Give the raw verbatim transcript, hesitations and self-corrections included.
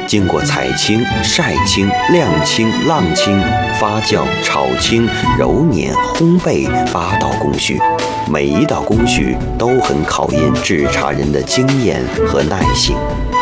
经过采青、晒青、晾青、浪青、发酵、炒青、揉捻、烘焙八道工序，每一道工序都很考验制茶人的经验和耐性。